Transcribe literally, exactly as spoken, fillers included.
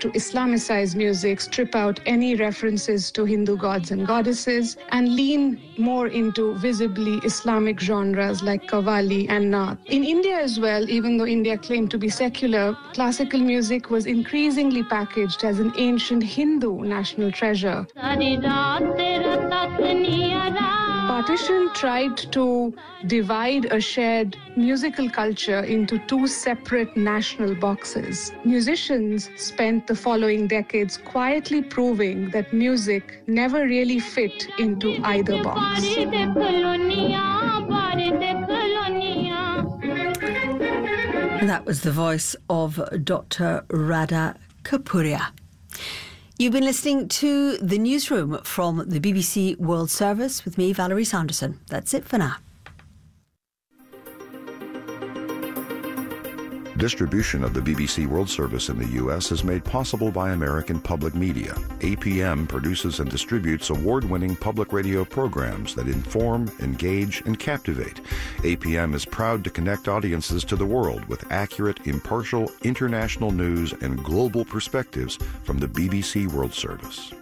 to Islamicize music, strip out any references to Hindu gods and goddesses, and lean more into visibly Islamic genres like Qawwali and Naat. In India as well, even though India claimed to be secular, classical music was increasingly packaged as an ancient Hindu national treasure. Partition tried to divide a shared musical culture into two separate national boxes. Musicians spent the following decades quietly proving that music never really fit into either box. And that was the voice of Doctor Radha Kapuria. You've been listening to The Newsroom from the B B C World Service with me, Valerie Sanderson. That's it for now. Distribution of the B B C World Service in the U S is made possible by American Public Media. A P M produces and distributes award-winning public radio programs that inform, engage, and captivate. A P M is proud to connect audiences to the world with accurate, impartial, international news and global perspectives from the B B C World Service.